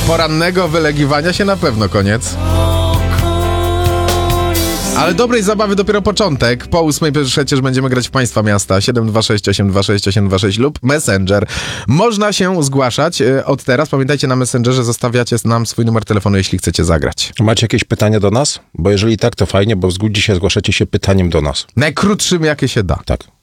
porannego wylegiwania się na pewno koniec. Ale dobrej zabawy dopiero początek. Po 8 przecież będziemy grać w Państwa Miasta 726 826 826 lub Messenger. Można się zgłaszać od teraz. Pamiętajcie, na Messengerze zostawiacie nam swój numer telefonu, jeśli chcecie zagrać. Macie jakieś pytania do nas? Bo jeżeli tak, to fajnie, bo dzisiaj zgłaszacie się pytaniem do nas. Najkrótszym, jakie się da. Tak.